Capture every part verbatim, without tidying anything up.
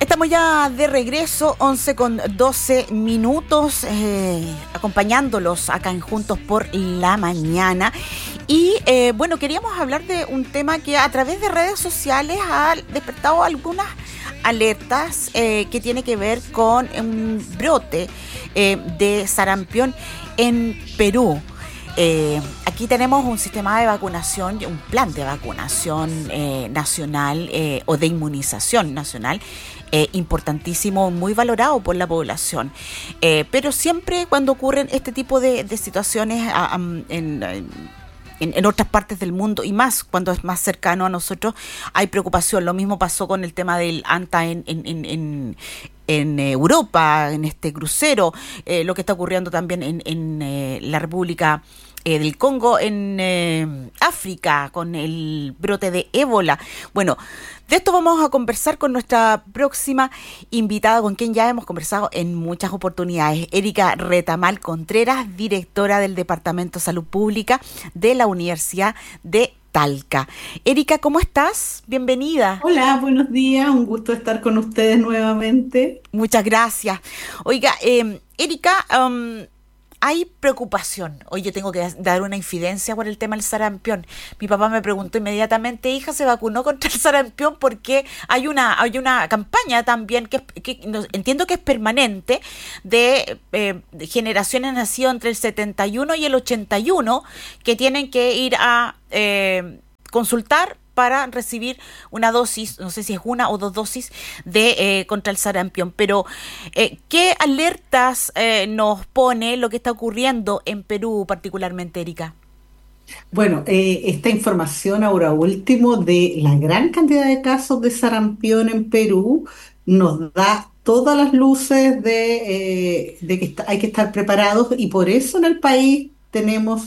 Estamos ya de regreso, once con doce minutos, eh, acompañándolos acá en Juntos por la Mañana. Y eh, bueno, queríamos hablar de un tema que a través de redes sociales ha despertado algunas alertas eh, que tiene que ver con un brote eh, de sarampión en Perú. Eh, aquí tenemos un sistema de vacunación, un plan de vacunación eh, nacional eh, o de inmunización nacional eh, importantísimo, muy valorado por la población. Eh, pero siempre cuando ocurren este tipo de, de situaciones a, a, en, en, en otras partes del mundo y más cuando es más cercano a nosotros, hay preocupación. Lo mismo pasó con el tema del ANTA en, en, en, en en Europa, en este crucero, eh, lo que está ocurriendo también en, en eh, la República eh, del Congo, en eh, África, con el brote de ébola. Bueno, de esto vamos a conversar con nuestra próxima invitada, con quien ya hemos conversado en muchas oportunidades, Erika Retamal Contreras, directora del Departamento de Salud Pública de la Universidad de Talca. Erika, ¿cómo estás? Bienvenida. Hola, buenos días, un gusto estar con ustedes nuevamente. Muchas gracias. Oiga, eh, Erika, um, hay preocupación. Hoy yo tengo que dar una infidencia por el tema del sarampión. Mi papá me preguntó inmediatamente, hija, ¿se vacunó contra el sarampión? Porque hay una hay una campaña también que, que no, entiendo que es permanente de, eh, de generaciones nacidas entre el setenta y uno y el ochenta y uno que tienen que ir a eh, consultar para recibir una dosis, no sé si es una o dos dosis de eh, contra el sarampión. Pero, eh, ¿qué alertas eh, nos pone lo que está ocurriendo en Perú particularmente, Erika? Bueno, eh, esta información ahora último de la gran cantidad de casos de sarampión en Perú nos da todas las luces de, eh, de que está- hay que estar preparados y por eso en el país tenemos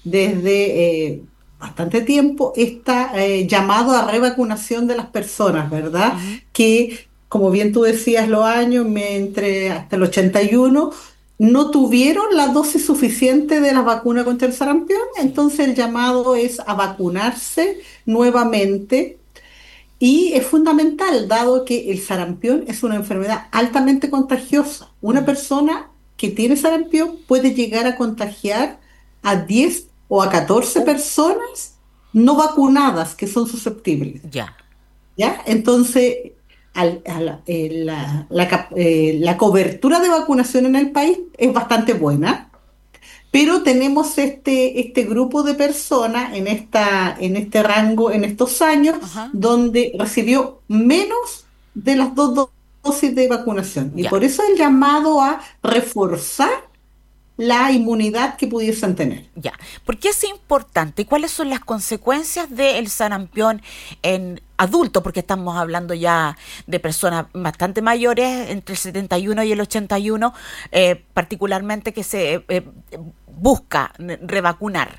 desde eh, bastante tiempo este llamado a revacunación de las personas, ¿verdad? Ujú. Que, como bien tú decías, los años me- entre hasta el ochenta y uno no tuvieron la dosis suficiente de la vacuna contra el sarampión, Sí. entonces el llamado es a vacunarse nuevamente y es fundamental, dado que el sarampión es una enfermedad altamente contagiosa. Una Mm. persona que tiene sarampión puede llegar a contagiar a diez o a catorce Oh, personas no vacunadas que son susceptibles. ya. ¿Ya? Entonces, al- a la, eh, la- la cap- eh, la cobertura de vacunación en el país es bastante buena, pero tenemos este, este grupo de personas en, esta, en este rango, en estos años, Ajá. donde recibió menos de las dos do- dosis de vacunación. Y Ya. por eso el llamado a reforzar la inmunidad que pudiesen tener. Ya. ¿Por qué es importante? ¿Cuáles son las consecuencias del sarampión en adultos? Porque estamos hablando ya de personas bastante mayores, entre el setenta y uno y el ochenta y uno, eh, particularmente que se eh, busca revacunar.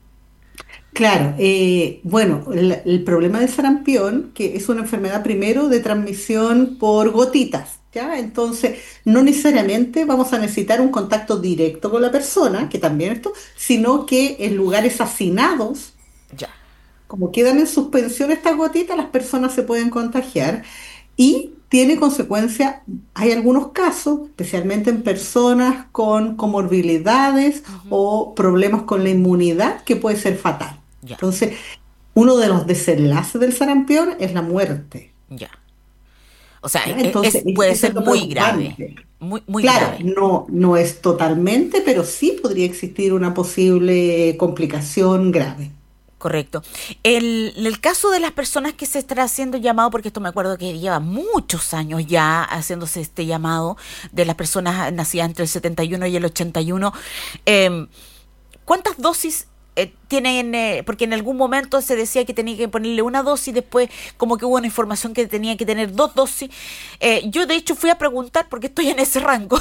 Claro, eh, bueno, el, el problema del sarampión, que es una enfermedad primero de transmisión por gotitas, ¿ya? Entonces, no necesariamente vamos a necesitar un contacto directo con la persona, que también esto, sino que en lugares hacinados, Ya. como quedan en suspensión estas gotitas, las personas se pueden contagiar y tiene consecuencias, hay algunos casos, especialmente en personas con comorbilidades Ujú. o problemas con la inmunidad, que puede ser fatal. Ya. Entonces, uno de los desenlaces del sarampión es la muerte, Ya. O sea, ¿ya? e- Entonces, es, es- puede eso ser es lo muy grave. preocupante. Muy, muy Claro, grave. no, no es totalmente, pero sí podría existir una posible complicación grave. Correcto. El, el caso de las personas que se están haciendo llamado, porque esto me acuerdo que lleva muchos años ya haciéndose este llamado de las personas nacidas entre el setenta y uno y el ochenta y uno, eh, ¿cuántas dosis eh, tienen? Eh, porque en algún momento se decía que tenía que ponerle una dosis, después como que hubo una información que tenía que tener dos dosis. Eh, yo de hecho fui a preguntar porque estoy en ese rango.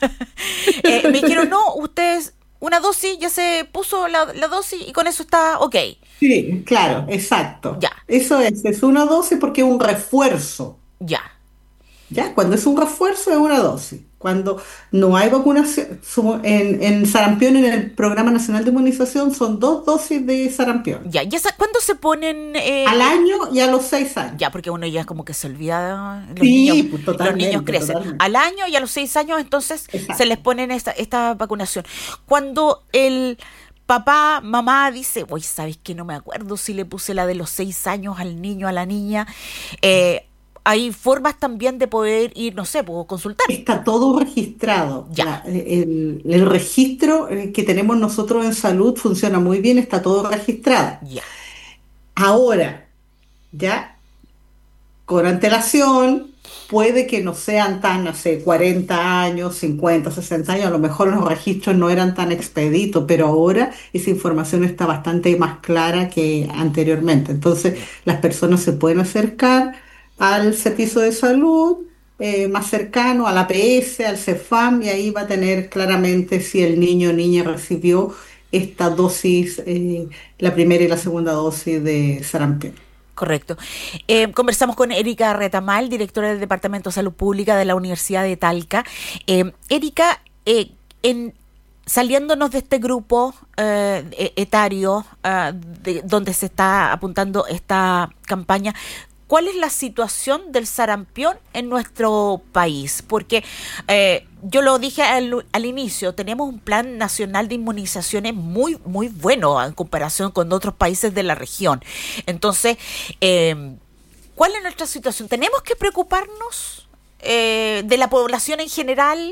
Eh, me dijeron, no, ustedes una dosis, ya se puso la, la dosis y con eso está ok. Sí, claro, exacto. Ya, Eso es, es una dosis porque es un refuerzo, ya. ¿ya? Cuando es un refuerzo es una dosis. Cuando no hay vacunación, somos- en, en sarampión, en el Programa Nacional de Inmunización, son dos dosis de sarampión, Ya, ¿y esa, cuándo se ponen? Eh, al eh, año y a los seis años. ya, porque uno ya como que se olvida, los niños, Sí, pues los niños totalmente, crecen. totalmente. Al año y a los seis años, entonces se les Exacto. ponen esta, esta vacunación. Cuando el papá, mamá dice, uy, ¿sabes qué? No me acuerdo si le puse la de los seis años al niño, a la niña. eh, Hay formas también de poder ir, no sé, puedo consultar. Está todo registrado. Ya, La- el, el registro eh, que tenemos nosotros en salud funciona muy bien, está todo registrado. ya. Ahora, ya con antelación, puede que no sean tan, no sé, cuarenta años, cincuenta, sesenta años, a lo mejor los registros no eran tan expeditos, pero ahora esa información está bastante más clara que anteriormente. Entonces, Ya. las personas se pueden acercar al servicio de salud eh, más cercano, a la A P S, al CEFAM, y ahí va a tener claramente si el niño o niña recibió esta dosis, eh, la primera y la segunda dosis de sarampión. Correcto. Eh, conversamos con Erika Retamal, directora del Departamento de Salud Pública de la Universidad de Talca. Eh, Erika, eh, en, saliéndonos de este grupo eh, e- etario eh, de, donde se está apuntando esta campaña, ¿cuál es la situación del sarampión en nuestro país? Porque eh, yo lo dije al, al inicio, tenemos un plan nacional de inmunizaciones muy, muy bueno en comparación con otros países de la región. Entonces, eh, ¿cuál es nuestra situación? ¿Tenemos que preocuparnos eh, de la población en general?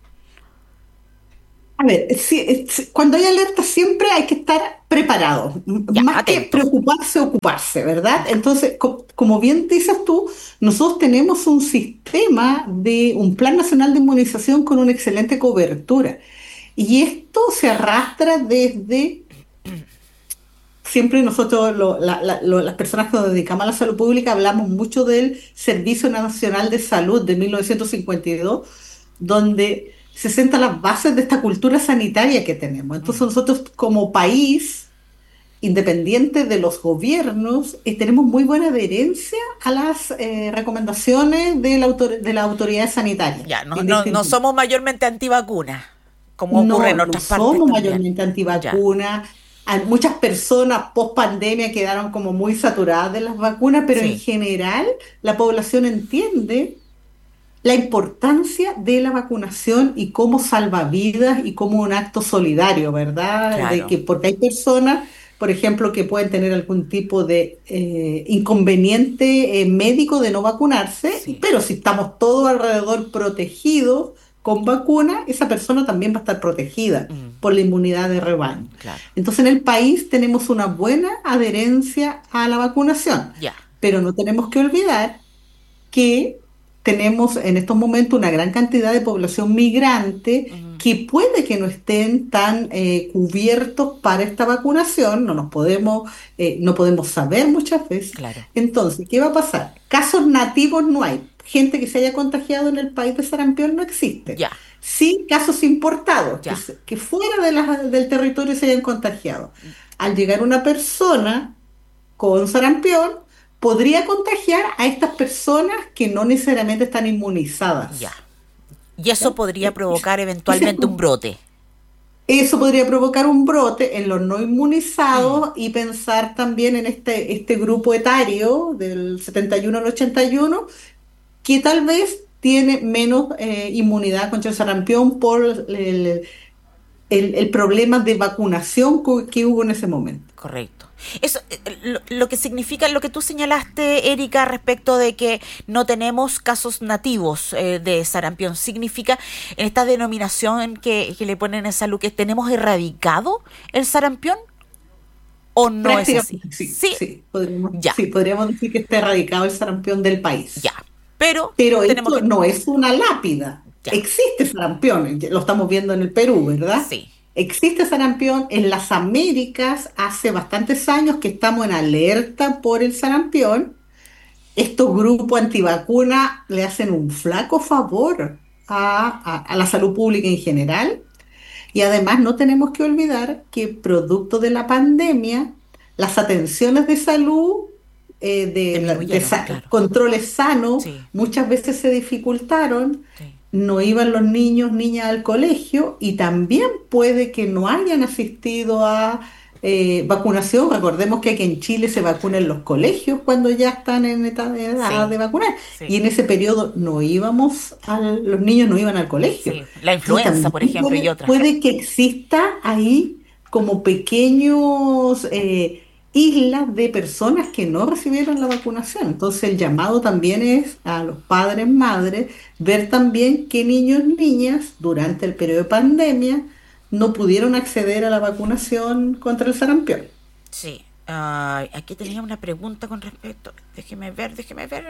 A ver, sí, es- cuando hay alerta siempre hay que estar preparado, m- Ya, más que atentos. preocuparse, ocuparse, ¿verdad? Ya, Entonces, co- como bien dices tú, nosotros tenemos un sistema de un Plan Nacional de Inmunización con una excelente cobertura. Y esto se arrastra desde, siempre nosotros, lo- la- la- lo- las personas que nos dedicamos a la salud pública, hablamos mucho del Servicio Nacional de Salud de mil novecientos cincuenta y dos, donde se sentan las bases de esta cultura sanitaria que tenemos. Entonces nosotros como país, independiente de los gobiernos, eh, tenemos muy buena adherencia a las eh, recomendaciones de la, autor- de las autoridades sanitarias ya, no, en no, este no tema. somos mayormente antivacunas, como ocurre No, en no otras partes somos también. mayormente Ya, antivacunas. Hay muchas personas post pandemia quedaron como muy saturadas de las vacunas, pero en sí. general la población entiende la importancia de la vacunación y cómo salva vidas y como un acto solidario, ¿verdad? De Claro. que, porque hay personas, por ejemplo, que pueden tener algún tipo de eh, inconveniente eh, médico de no vacunarse, Sí. pero si estamos todos alrededor protegidos con vacuna, esa persona también va a estar protegida Mm, por la inmunidad de rebaño. claro. Entonces, en el país tenemos una buena adherencia a la vacunación, Ya. pero no tenemos que olvidar que tenemos en estos momentos una gran cantidad de población migrante Ujú, que puede que no estén tan eh, cubiertos para esta vacunación, no nos podemos, eh, no podemos saber muchas veces. claro. Entonces, ¿qué va a pasar? Casos nativos no hay. Gente que se haya contagiado en el país de sarampión no existe. Ya. Sí, casos importados, que, Ya. se- que fuera de la- del territorio se hayan contagiado. Al llegar una persona con sarampión, podría contagiar a estas personas que no necesariamente están Ya. inmunizadas. Y eso ¿Ya? podría E- ese- provocar ese- eventualmente un brote. Eso podría provocar un brote en los no Mm, inmunizados y pensar también en este, este grupo etario del setenta y uno al ochenta y uno que tal vez tiene menos eh, inmunidad contra el sarampión por el, el- el problema de vacunación cu- que hubo en ese momento. correcto. Eso, eh, lo, lo que significa, lo que tú señalaste, Erika, respecto de que no tenemos casos nativos eh, de sarampión, significa en esta denominación que, que le ponen en salud que tenemos erradicado el sarampión o no es así. Prácticamente sí, Sí, sí, podríamos, ya, sí, podríamos decir que está erradicado el sarampión del país. ya. Pero Pero tenemos esto que, no es una lápida. ya, Existe sarampión, ya lo estamos viendo en el Perú, ¿verdad? sí, Existe sarampión en las Américas hace bastantes años que estamos en alerta por el sarampión. Estos grupos antivacunas le hacen un flaco favor a, a- a la salud pública en general. Y además no tenemos que olvidar que producto de la pandemia, las atenciones de salud, eh, de, la- de disminuyeron, sa- claro. controles sanos, Sí, muchas veces se dificultaron sí. no iban los niños, niñas al colegio y también puede que no hayan asistido a eh, vacunación. Recordemos que aquí en Chile se vacuna en los colegios cuando ya están en edad de, edad de Sí, vacunar y sí, en ese periodo no íbamos, al- los niños no iban al colegio. sí. La Entonces influenza, por también ejemplo, y puede, otras. puede que exista ahí como pequeños... eh, islas de personas que no recibieron la vacunación. Entonces el llamado también es a los padres, madres, ver también qué niños, niñas, durante el periodo de pandemia, no pudieron acceder a la vacunación contra el sarampión. Sí. Ah, aquí tenía una pregunta con respecto. Déjeme ver, déjeme ver.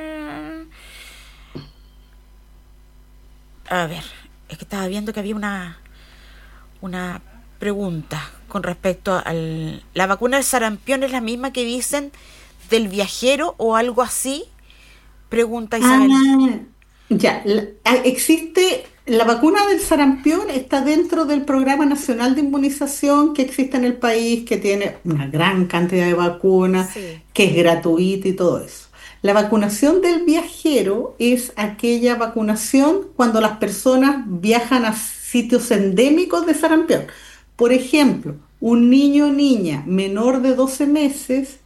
A ver, es que estaba viendo que había una, una pregunta con respecto a la vacuna del sarampión. ¿Es la misma que dicen del viajero o algo así? Pregunta Isabel. Ah, ya, la- ah, existe la vacuna del sarampión, está dentro del Programa Nacional de Inmunización que existe en el país, que tiene una gran cantidad de vacunas, Sí. que es gratuita y todo eso. La vacunación del viajero es aquella vacunación cuando las personas viajan a sitios endémicos de sarampión. Por ejemplo, un niño o niña menor de doce meses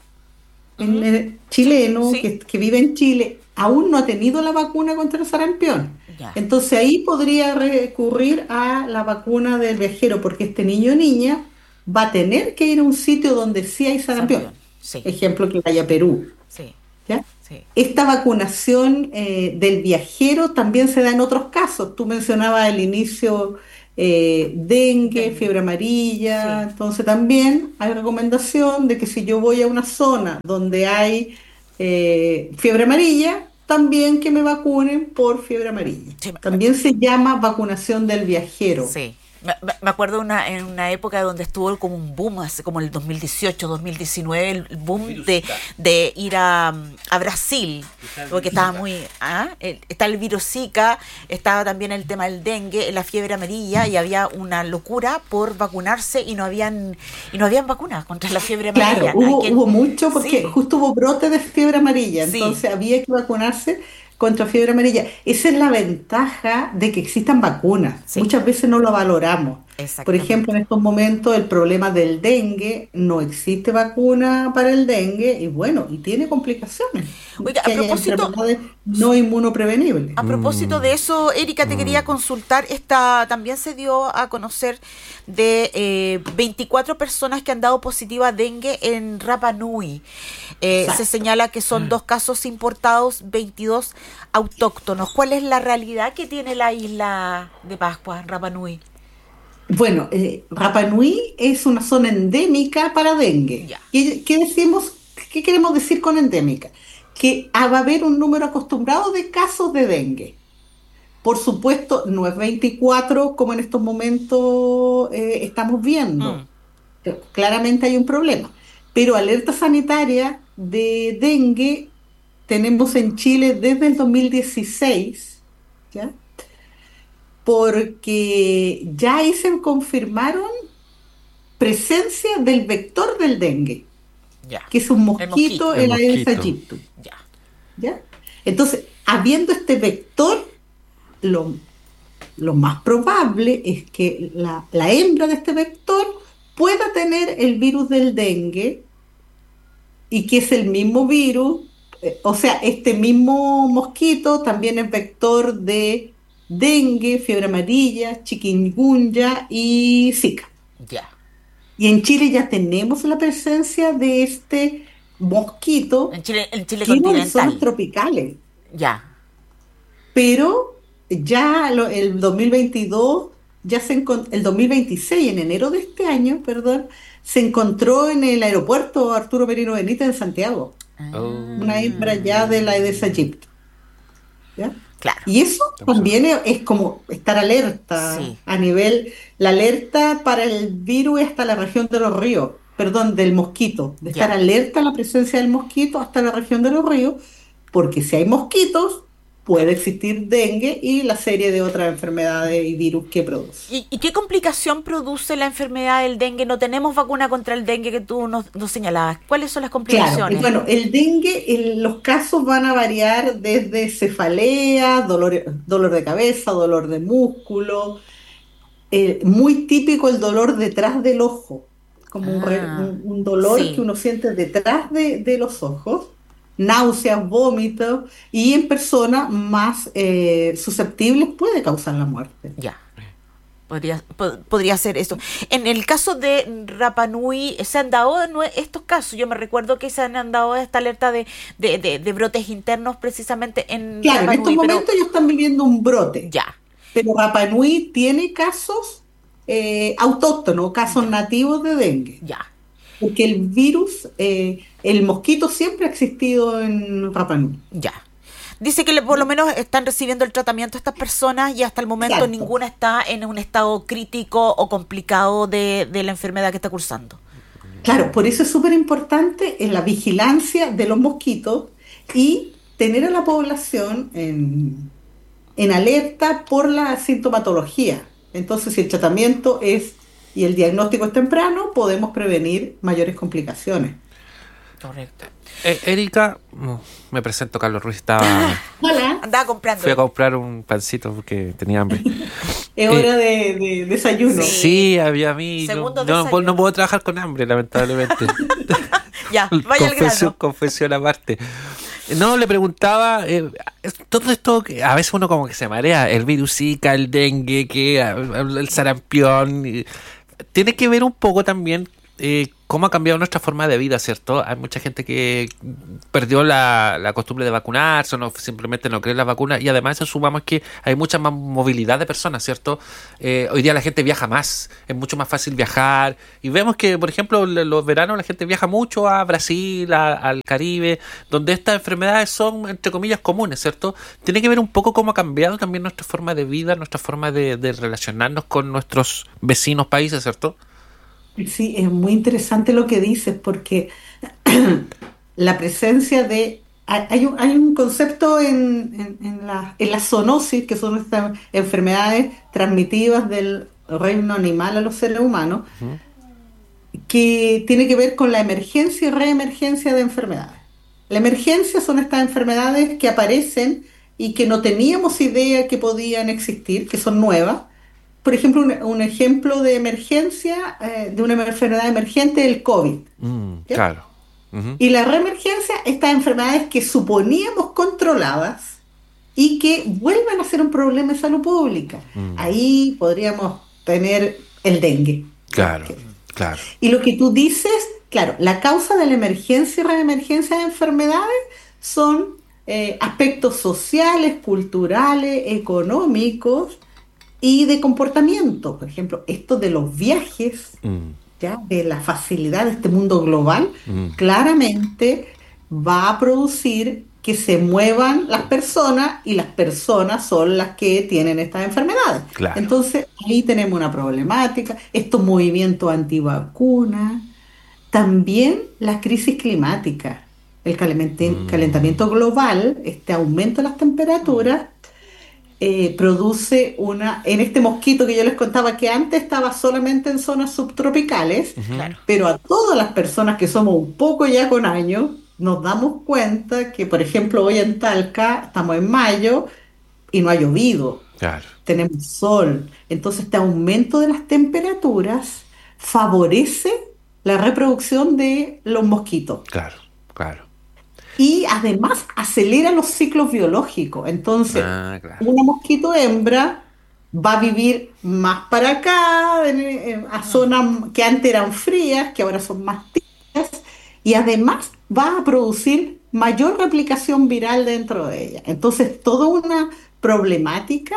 en Ujú. el Sí, chileno sí. que, que vive en Chile aún no ha tenido la vacuna contra el sarampión. Ya. Entonces ahí podría recurrir a la vacuna del viajero, porque este niño o niña va a tener que ir a un sitio donde sí hay sarampión. Sarampión. Sí. Ejemplo, que vaya a Perú. Sí. ¿Ya? Sí. Esta vacunación eh, del viajero también se da en otros casos. Tú mencionabas al inicio eh, dengue, Dengue. fiebre amarilla. Sí. Entonces también hay recomendación de que si yo voy a una zona donde hay eh, fiebre amarilla, también que me vacunen por fiebre amarilla. Sí. También se llama vacunación del viajero. Sí. Me, me acuerdo una, en una época donde estuvo como un boom, hace como el dos mil dieciocho, dos mil diecinueve, el boom de, de ir a, a Brasil, porque estaba muy... ¿ah? El- está el virus Zika, estaba también el tema del dengue, la fiebre amarilla, y había una locura por vacunarse y no habían y no habían vacunas contra la fiebre Claro, amarilla. hubo, Aquí en- hubo mucho porque sí, justo hubo brote de fiebre amarilla, sí, entonces había que vacunarse contra fiebre amarilla. Esa es la ventaja de que existan vacunas. sí, Muchas veces no lo valoramos. Por ejemplo, exactamente. en estos momentos el problema del dengue, no existe vacuna para el dengue y bueno, y tiene complicaciones, Oiga, a que hay propósito, enfermedades no inmunoprevenibles. A propósito de eso, Erika, te quería consultar, esta también se dio a conocer de eh, veinticuatro personas que han dado positiva a dengue en Rapa Nui. Eh, se Exacto. señala que son dos casos importados, veintidós autóctonos. ¿Cuál es la realidad que tiene la isla de Pascua, Rapa Nui? Bueno, eh, Rapa Nui es una zona endémica para dengue. Ya. ¿Qué, qué decimos, qué queremos decir con endémica? Que ah, va a haber un número acostumbrado de casos de dengue. Por supuesto, no es veinticuatro como en estos momentos eh, estamos Mm, viendo. Eh, Claramente hay un problema. Pero alerta sanitaria de dengue tenemos en Chile desde el dos mil dieciséis, ¿ya? Porque ya ahí se confirmaron presencia del vector del dengue, ya. que es un El mosquito, mosquito. El el Aedes mosquito. aegypti, Ya. ¿ya? Entonces, habiendo este vector, lo, lo más probable es que la, la hembra de este vector pueda tener el virus del dengue y que es el mismo virus, eh, o sea, este mismo mosquito también es vector de dengue, fiebre amarilla, chikungunya y Zika. Ya. Y en Chile ya tenemos la presencia de este mosquito En Chile, en Chile que no en zonas continental. tropicales, Ya. pero ya lo- el dos mil veintidós, ya se encon- el dos mil veintiséis, en enero de este año, perdón, se encontró en el aeropuerto Arturo Merino Benítez en Santiago, una hembra ya de la Ah, Aedes aegypti, ¿ya? claro. Y eso Estamos también hablando. es, es como estar alerta Sí. a nivel, la alerta para el virus es hasta la región de los ríos, perdón, del mosquito, de estar Ya. alerta a la presencia del mosquito hasta la región de los ríos, porque si hay mosquitos, puede existir dengue y la serie de otras enfermedades y virus que produce. ¿Y, y qué complicación produce la enfermedad del dengue? No tenemos vacuna contra el dengue que tú nos, nos señalabas. ¿Cuáles son las Claro, y complicaciones? bueno, el dengue, el- los casos van a variar desde cefalea, dolor, dolor de cabeza, dolor de músculo, eh, muy típico el dolor detrás del ojo, como un, re- Ah, un- un dolor que sí, uno siente detrás de, de los ojos, náuseas, vómitos, y en personas más eh, susceptibles puede causar la muerte. ya. Podría, po- podría ser eso. En el caso de Rapa Nui, se han dado nue- estos casos. Yo me recuerdo que se han dado esta alerta de, de, de, de brotes internos precisamente en Claro, en Rapa estos Nui, pero momentos ellos están viviendo un brote, ya, pero Rapa Nui tiene casos eh, autóctonos, casos ya, nativos de dengue, ya, porque el virus, eh, el mosquito siempre ha existido en Rapa Nui. ya. Dice que le- por lo menos están recibiendo el tratamiento estas personas y hasta el momento Exacto. ninguna está en un estado crítico o complicado de, de la enfermedad que está cursando. Claro, por eso es súper importante en la vigilancia de los mosquitos y tener a la población en, en alerta por la sintomatología. Entonces, si el tratamiento es y el diagnóstico es temprano, podemos prevenir mayores complicaciones. Correcto. Eh, Erika, mm, me presento, Carlos Ruiz. Estaba, Hola, Andaba comprando. fui a comprar un pancito porque tenía hambre. es Eh, hora de, de desayuno. Sí. Sí, había a mí. No, Segundo no, puedo- desayuno. no puedo trabajar con hambre, lamentablemente. Ya, vaya al confesión, grano. confesión aparte. No, le preguntaba, eh, todo esto, que a veces uno como que se marea, el virus Zika, el dengue, que el, el sarampión, y- tiene que ver un poco también eh, cómo ha cambiado nuestra forma de vida, ¿cierto? Hay mucha gente que perdió la, la costumbre de vacunarse o no, simplemente no cree en las vacunas, y además eso sumamos que hay mucha más movilidad de personas, ¿cierto? Eh, hoy día la gente viaja más, es mucho más fácil viajar, y vemos que, por ejemplo, l- los veranos la gente viaja mucho a Brasil, a- al Caribe, donde estas enfermedades son, entre comillas, comunes, ¿cierto? Tiene que ver un poco cómo ha cambiado también nuestra forma de vida, nuestra forma de, de relacionarnos con nuestros vecinos países, ¿cierto? Sí, es muy interesante lo que dices porque la presencia de... Hay hay un, hay un concepto en, en, en la, en la zoonosis, que son estas enfermedades transmitidas del reino animal a los seres humanos, Ujú. que tiene que ver con la emergencia y reemergencia de enfermedades. La emergencia son estas enfermedades que aparecen y que no teníamos idea que podían existir, que son nuevas. Por ejemplo, un, un ejemplo de emergencia, eh, de una enfermedad emergente, el COVID. Mm, ¿Ya? claro. Ujú. Y la reemergencia, estas enfermedades que suponíamos controladas y que vuelvan a ser un problema de salud pública. Mm, Ahí podríamos tener el dengue. ¿Ya? claro, Que- claro. Y lo que tú dices, claro, la causa de la emergencia y reemergencia de enfermedades son eh, aspectos sociales, culturales, económicos y de comportamiento. Por ejemplo, esto de los viajes, Mm, ¿ya? De la facilidad de este mundo global, mm, claramente va a producir que se muevan las personas y las personas son las que tienen estas enfermedades. claro. Entonces, ahí tenemos una problemática, estos movimientos antivacunas, también la crisis climática, el calamente- Mm, calentamiento global, este aumento de las temperaturas eh, produce una, en este mosquito que yo les contaba que antes estaba solamente en zonas subtropicales, ujú. Claro. pero a todas las personas que somos un poco ya con años, nos damos cuenta que, por ejemplo, hoy en Talca estamos en mayo y no ha llovido, Claro, tenemos sol. Entonces, este aumento de las temperaturas favorece la reproducción de los mosquitos. claro, claro. Y además acelera los ciclos biológicos. Entonces, Ah, claro. una mosquito hembra va a vivir más para acá, en- en- a zonas que antes eran frías, que ahora son más tibias, y además va a producir mayor replicación viral dentro de ella. Entonces, toda una problemática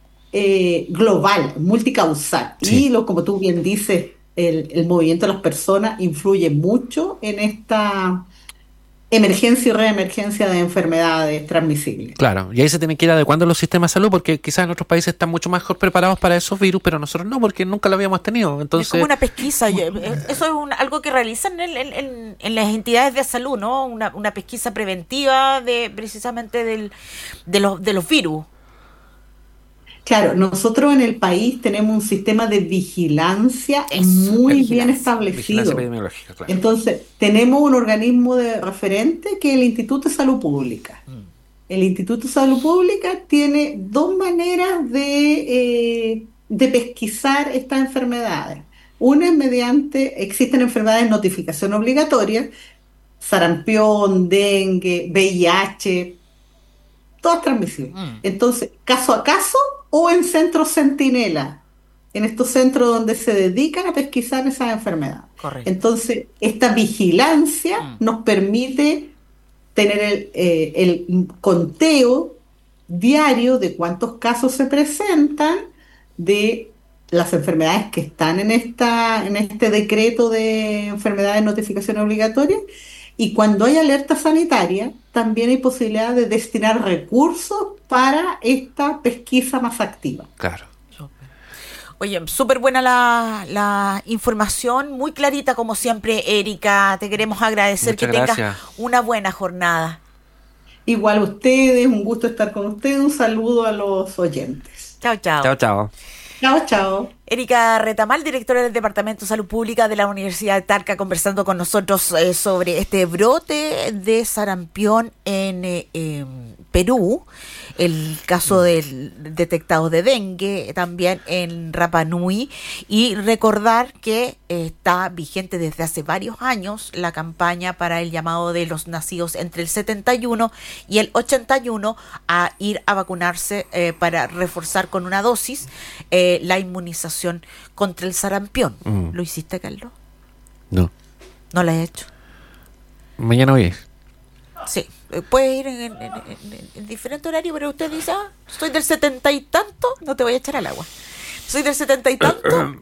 eh, global, multicausal. Sí, Y lo, como tú bien dices, el, el movimiento de las personas influye mucho en esta emergencia y reemergencia de enfermedades transmisibles. Claro, y ahí se tienen que ir adecuando los sistemas de salud porque quizás en otros países están mucho mejor preparados para esos virus, pero nosotros no, porque nunca lo habíamos tenido. Entonces, es como una pesquisa, yo- eh, eso es un- algo que realizan en, en- en- en las entidades de salud, ¿no? Una, una pesquisa preventiva de precisamente del, de, los, de los virus. Claro, nosotros en el país tenemos un sistema de vigilancia Eso, muy bien vigilancia. vigilancia establecido. epidemiológica, claro. Entonces, tenemos un organismo de referente que es el Instituto de Salud Pública. El Instituto de Salud Pública tiene dos maneras de, eh, de pesquisar estas enfermedades. Una es mediante, existen enfermedades de notificación obligatoria, sarampión, dengue, V I H, todas transmisibles. Mm, Entonces, caso a caso o en centros centinela, en estos centros donde se dedican a pesquisar esas enfermedades. correcto. Entonces, esta vigilancia Mm. nos permite tener el, eh, el conteo diario de cuántos casos se presentan de las enfermedades que están en esta, en este decreto de enfermedades de notificación obligatoria. Y cuando hay alerta sanitaria, también hay posibilidad de destinar recursos para esta pesquisa más activa. Claro. Súper. Oye, súper buena la, la información, muy clarita como siempre, Erika. Te queremos agradecer. Muchas que tengas gracias. una buena jornada. Igual a ustedes, un gusto estar con ustedes, un saludo a los oyentes. Chao, chao. Chao, chao. Chao, chao. Erika Retamal, directora del Departamento de Salud Pública de la Universidad de Talca, conversando con nosotros eh, sobre este brote de sarampión en eh, eh, Perú, el caso del detectado de dengue también en Rapa Nui, y recordar que eh, está vigente desde hace varios años la campaña para el llamado de los nacidos entre el setenta y uno y el ochenta y uno a ir a vacunarse eh, para reforzar con una dosis eh, la inmunización contra el sarampión. Mm. ¿Lo hiciste, Carlos? No. ¿No lo has hecho? Mañana hoy es. Sí, eh, puedes ir en, en, en- en- en diferente horario, pero usted dice, ah, soy del setenta y tanto, no te voy a echar al agua. Soy del setenta y tanto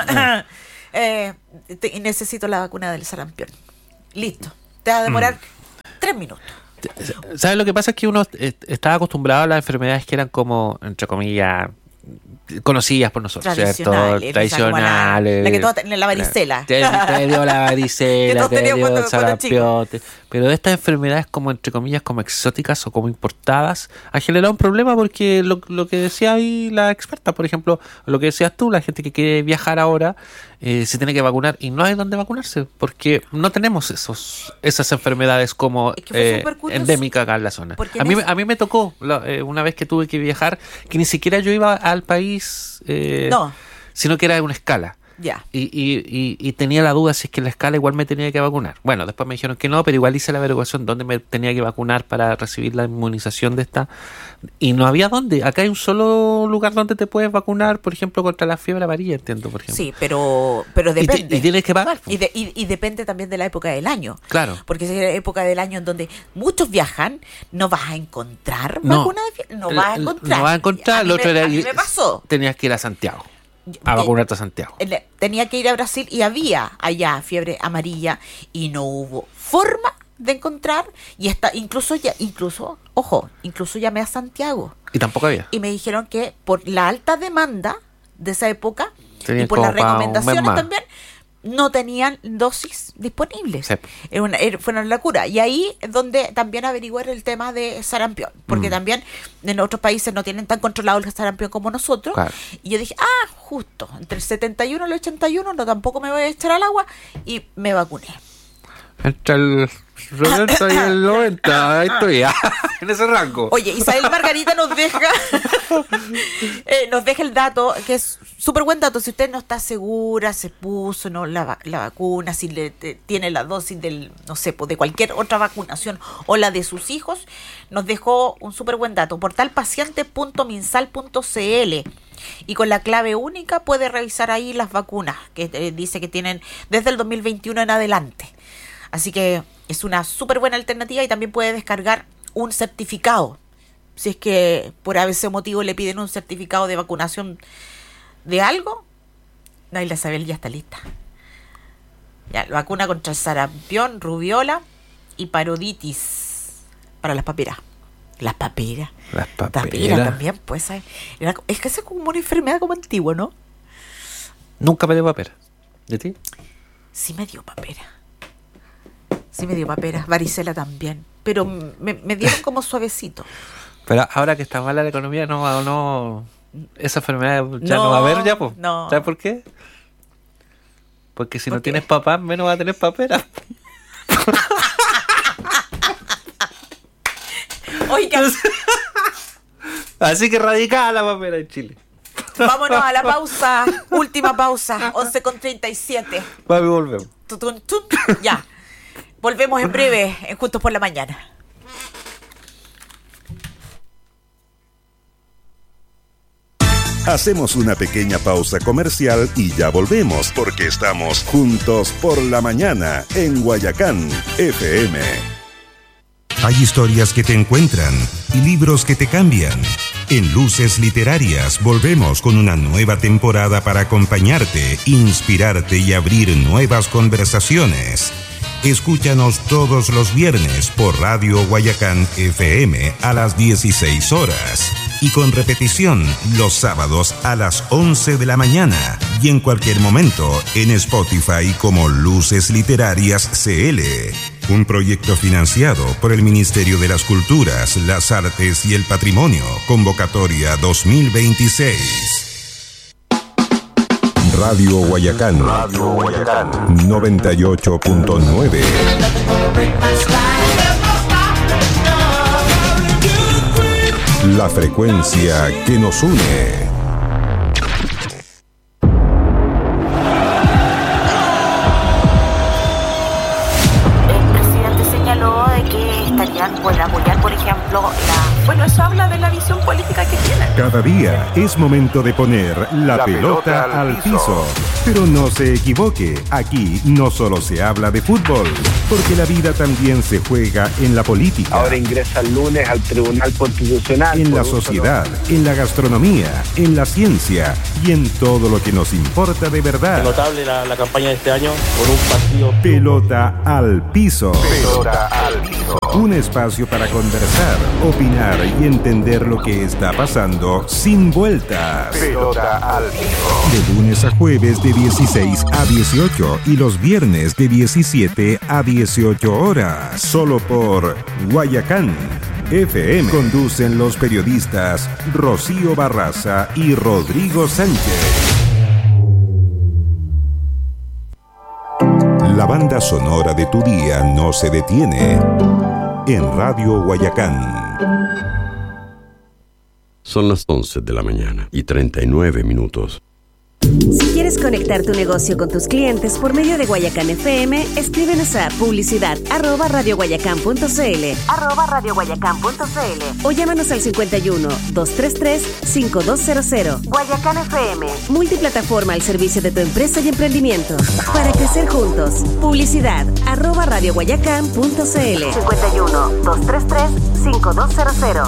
eh, te- y necesito la vacuna del sarampión. Listo, te va a demorar tres minutos. ¿Sabes lo que pasa? Es que uno est- estaba acostumbrado a las enfermedades que eran como, entre comillas, conocidas por nosotros, ¿cierto? Tradicionales, esa como la- Tradicionales. la que todos ten- la varicela. Te, te dio la Que varicela, todos te teníamos dio el cuando- cuando sarampión. te- Pero estas enfermedades como, entre comillas, como exóticas o como importadas, ha generado un problema porque lo, lo que decía ahí la experta, por ejemplo, lo que decías tú, la gente que quiere viajar ahora, eh, se tiene que vacunar y no hay dónde vacunarse porque no tenemos esos esas enfermedades como Es que fue eh, súper curioso, endémicas acá en la zona. porque A en mí, ese- a mí me tocó la- eh, una vez que tuve que viajar que ni siquiera yo iba al país, eh, No. sino que era una escala. Ya. Y, y, y, y tenía la duda si es que en la escala igual me tenía que vacunar. Bueno, después me dijeron que no, pero igual hice la averiguación dónde me tenía que vacunar para recibir la inmunización de esta. Y no había dónde. Acá hay un solo lugar donde te puedes vacunar, por ejemplo, contra la fiebre amarilla, entiendo, por ejemplo. Sí, pero, pero Y te- depende. y tienes que pagar. Y, de- y- y depende también de la época del año. Claro. Porque si es época del año en donde muchos viajan, no vas a encontrar No. vacuna de fiebre. No vas a encontrar. No vas a encontrar. A mí Lo otro me- era a mí ir- me pasó. Tenías que ir a Santiago. A Porque- vacunarte a Santiago. El- Tenía que ir a Brasil y había allá fiebre amarilla y no hubo forma de encontrar y está incluso ya incluso ojo incluso llamé a Santiago Y tampoco había. y me dijeron que por la alta demanda de esa época Tenían y por las como pa' un mes recomendaciones más. también no tenían dosis disponibles. Sí. Era una, era- fue una locura. Y ahí es donde también averiguar el tema de sarampión. Porque Mm. también en otros países no tienen tan controlado el sarampión como nosotros. Claro. Y yo dije, ah, justo, entre el setenta y uno y el ochenta y uno, no tampoco me voy a echar al agua. Y me vacuné. Entre el setenta y el noventa, ahí estoy ya, en ese rango. Oye, Isabel Margarita nos deja eh, nos deja el dato, que es súper buen dato. Si usted no está segura, se puso no la, va- la vacuna, si le te- tiene la dosis del, no sé, pues, de cualquier otra vacunación o la de sus hijos, nos dejó un súper buen dato. Portal paciente punto minsal punto cl. Y con la clave única puede revisar ahí las vacunas, que eh, dice que tienen desde el dos mil veintiuno en adelante. Así que es una súper buena alternativa y también puede descargar un certificado. Si es que por a veces motivo le piden un certificado de vacunación de algo, no, y la Isabel ya está lista. Ya, la vacuna contra el sarampión, rubiola y paroditis para las paperas. Las paperas. Las Papera paperas. también, pues. ¿Sabes? Era- es que es como una enfermedad como antigua, ¿no? Nunca me dio papera. ¿De ti? Sí me dio papera. Sí me dio papera. Varicela también. Pero me, me dieron como suavecito. Pero ahora que está mala la economía, no, no esa enfermedad ya no, No, va a haber ya, pues. no. ¿Sabes por qué? Porque si ¿Por no qué? tienes papá, menos va a tener papera. Oiga, Así que radicada la papera en Chile. vámonos a la pausa. Última pausa. once con treinta y siete. Papi, volvemos. Tutun, tun. Ya. Volvemos en breve en Juntos por la Mañana. Hacemos una pequeña pausa comercial y ya volvemos porque estamos juntos por la mañana en Guayacán F M. Hay historias que te encuentran y libros que te cambian. En Luces Literarias volvemos con una nueva temporada para acompañarte, inspirarte y abrir nuevas conversaciones. Escúchanos todos los viernes por Radio Guayacán F M a las dieciséis horas y con repetición los sábados a las once de la mañana y en cualquier momento en Spotify como Luces Literarias C L. Un proyecto financiado por el Ministerio de las Culturas, las Artes y el Patrimonio. Convocatoria dos mil veintiséis. Radio Guayacán. Radio Guayacán. noventa y ocho punto nueve. La frecuencia que nos une. El presidente señaló de que estarían por apoyar, por ejemplo, la... Bueno, eso habla de la visión política que tienen. Cada día es momento de poner la, La pelota, pelota al al piso. piso. Pero no se equivoque, aquí no solo se habla de fútbol, porque la vida también se juega en la política, Ahora ingresa el lunes al Tribunal Constitucional. en por la un solo- sociedad, en la gastronomía, en la ciencia y en todo lo que nos importa de verdad. Notable la, la campaña de este año por un partido. Pelota al piso. Pelota al piso. Un espacio para conversar, opinar y entender lo que está pasando sin vueltas. Pelota al piso. De lunes a jueves de dieciséis a dieciocho y los viernes de diecisiete a dieciocho horas. Solo por Guayacán F M. Conducen los periodistas Rocío Barraza y Rodrigo Sánchez. La banda sonora de tu día no se detiene en Radio Guayacán. Son las once de la mañana y treinta y nueve minutos. Si quieres conectar tu negocio con tus clientes por medio de Guayacán F M, escríbenos a publicidad arroba radioguayacán.cl arroba radioguayacán.cl o llámanos al cincuenta y uno, doscientos treinta y tres, cincuenta y dos cero cero. Guayacán F M, multiplataforma al servicio de tu empresa y emprendimiento. Para crecer juntos, publicidad arroba radioguayacán.cl cincuenta y uno, doscientos treinta y tres, cincuenta y dos cero cero.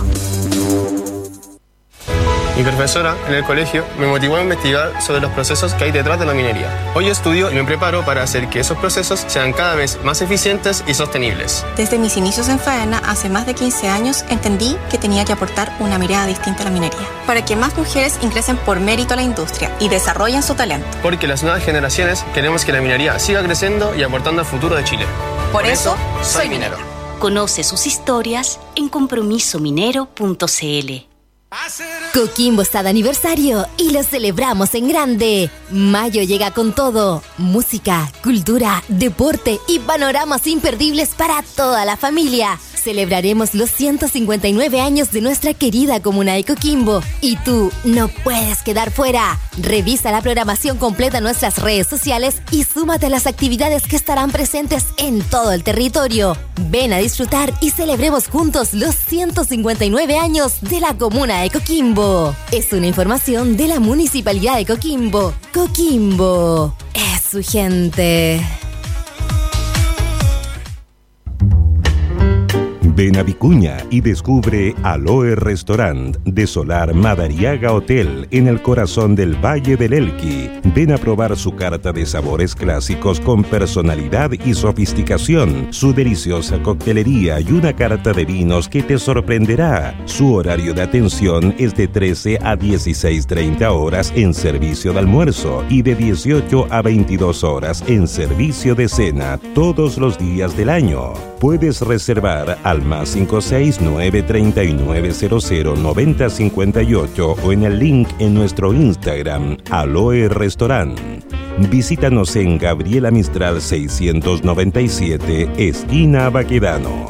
Mi profesora en el colegio me motivó a investigar sobre los procesos que hay detrás de la minería. Hoy estudio y me preparo para hacer que esos procesos sean cada vez más eficientes y sostenibles. Desde mis inicios en Faena, hace más de quince años, entendí que tenía que aportar una mirada distinta a la minería, para que más mujeres ingresen por mérito a la industria y desarrollen su talento. Porque las nuevas generaciones queremos que la minería siga creciendo y aportando al futuro de Chile. Por, eso, soy minero. Conoce sus historias en compromiso minero punto c l. Coquimbo está de aniversario y lo celebramos en grande. Mayo llega con todo: música, cultura, deporte y panoramas imperdibles para toda la familia. Celebraremos los ciento cincuenta y nueve años de nuestra querida comuna de Coquimbo y tú no puedes quedar fuera. Revisa la programación completa en nuestras redes sociales y súmate a las actividades que estarán presentes en todo el territorio. Ven a disfrutar y celebremos juntos los ciento cincuenta y nueve años de la comuna de Coquimbo. Es una información de la Municipalidad de Coquimbo. Coquimbo es su gente. Ven a Vicuña y descubre Aloe Restaurant de Solar Madariaga Hotel en el corazón del Valle del Elqui. Ven a probar su carta de sabores clásicos con personalidad y sofisticación, su deliciosa coctelería y una carta de vinos que te sorprenderá. Su horario de atención es de trece a dieciséis treinta horas en servicio de almuerzo y de dieciocho a veintidós horas en servicio de cena todos los días del año. Puedes reservar al más cinco seis nueve tres nueve cero cero nueve cero cinco ocho o en el link en nuestro Instagram, Aloe Restaurant. Visítanos en Gabriela Mistral seiscientos noventa y siete, esquina Baquedano.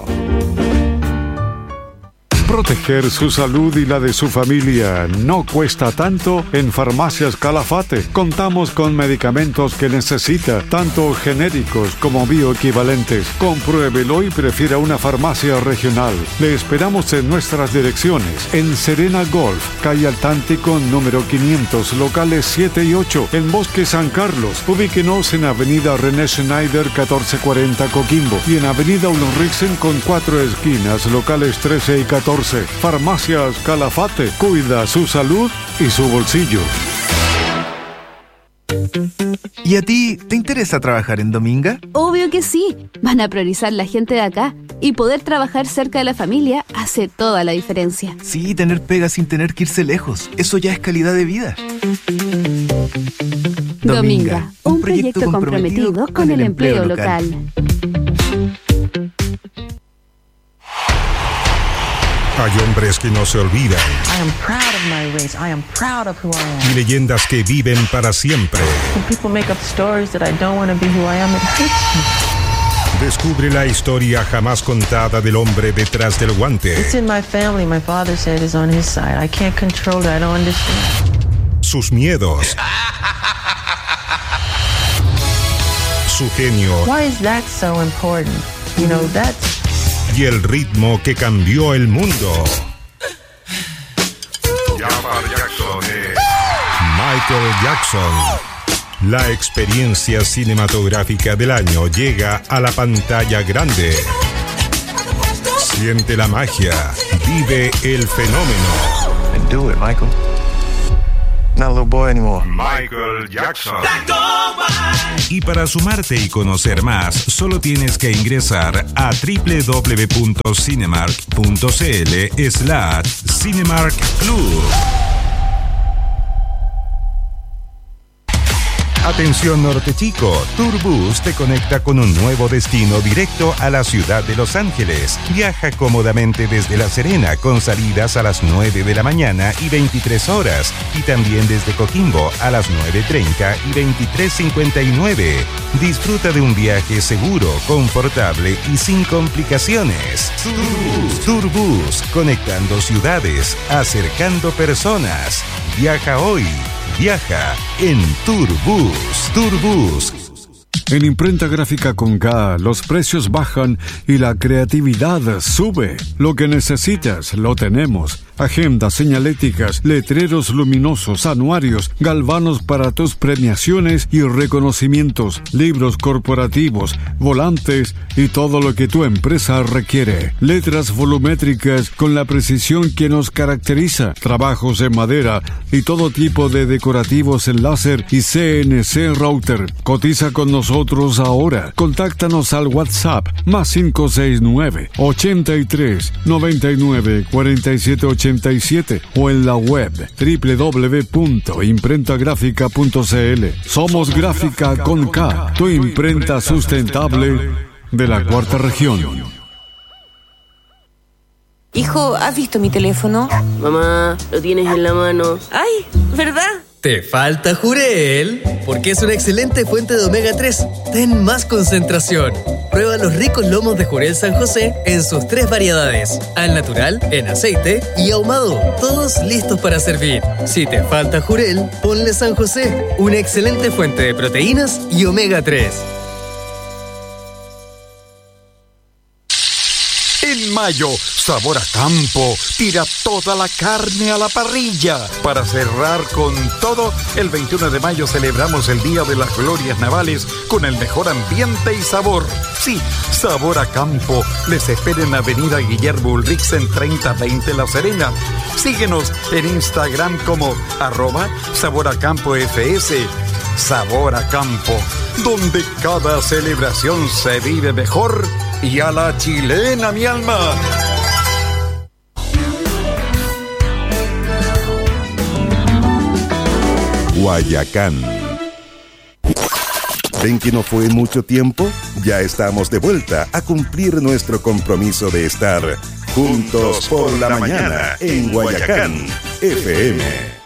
Proteger su salud y la de su familia no cuesta tanto en Farmacias Calafate. Contamos con medicamentos que necesita, tanto genéricos como bioequivalentes. Compruébelo y prefiera una farmacia regional. Le esperamos en nuestras direcciones. En Serena Golf, calle Altántico número quinientos, locales siete y ocho, en Bosque San Carlos. Ubíquenos en Avenida René Schneider catorce cuarenta Coquimbo y en Avenida Ulriksen con cuatro esquinas, locales trece y catorce. Farmacias Calafate, cuida su salud y su bolsillo. ¿Y a ti te interesa trabajar en Dominga? Obvio que sí. Van a priorizar la gente de acá. Y poder trabajar cerca de la familia hace toda la diferencia. Sí, tener pega sin tener que irse lejos. Eso ya es calidad de vida. Dominga, un proyecto comprometido con el empleo local. Hay hombres que no se olvidan. I am proud of my race. I am proud of who I am. Y leyendas que viven para siempre. When people make up stories that I don't want to be who I am, it hurts me. Descubre la historia jamás contada del hombre detrás del guante. It's in my family. My father said it's on his side. I can't control it. I don't understand. Sus miedos. Su genio. Why is that so important? You know, that's... Y el ritmo que cambió el mundo. Jackson es Michael Jackson. La experiencia cinematográfica del año llega a la pantalla grande. Siente la magia, vive el fenómeno. And do it, Michael. Not a little boy anymore. Michael Jackson. Y para sumarte y conocer más, solo tienes que ingresar a doble u doble u doble u punto cinemark punto c l slash Cinemark Club. Atención Norte Chico, Tourbus te conecta con un nuevo destino directo a la ciudad de Los Ángeles. Viaja cómodamente desde La Serena con salidas a las nueve de la mañana y veintitrés horas y también desde Coquimbo a las nueve treinta y veintitrés cincuenta y nueve. Disfruta de un viaje seguro, confortable y sin complicaciones. Tourbus, Tourbus, conectando ciudades, acercando personas. Viaja hoy. Viaja en Tourbus. Tourbus. En Imprenta Gráfica con K, los precios bajan y la creatividad sube. Lo que necesitas, lo tenemos. Agendas, señaléticas, letreros luminosos, anuarios, galvanos para tus premiaciones y reconocimientos, libros corporativos, volantes y todo lo que tu empresa requiere. Letras volumétricas con la precisión que nos caracteriza, trabajos en madera y todo tipo de decorativos en láser y C N C router. Cotiza con nosotros ahora. Contáctanos al WhatsApp más cinco seis nueve, ochenta y tres, noventa y nueve, cuarenta y siete ochenta y siete o en la web doble u doble u doble u punto imprenta gráfica punto c l. Somos Gráfica con K, tu imprenta sustentable de la cuarta región. Hijo, ¿has visto mi teléfono? Mamá, lo tienes en la mano. ¡Ay! ¿Verdad? Te falta Jurel, porque es una excelente fuente de omega tres. Ten más concentración. Prueba los ricos lomos de Jurel San José en sus tres variedades: al natural, en aceite y ahumado. Todos listos para servir. Si te falta Jurel, ponle San José, una excelente fuente de proteínas y omega tres. En mayo, Sabor a Campo tira toda la carne a la parrilla. Para cerrar con todo, el veintiuno de mayo celebramos el Día de las Glorias Navales con el mejor ambiente y sabor. Sí, Sabor a Campo les espera en Avenida Guillermo Ulrichsen treinta veinte La Serena. Síguenos en Instagram como arroba Sabor a Campo F S. Sabor a Campo, donde cada celebración se vive mejor y a la chilena, mi alma. Guayacán. ¿Ven que no fue mucho tiempo? Ya estamos de vuelta a cumplir nuestro compromiso de estar juntos por la mañana en Guayacán F M.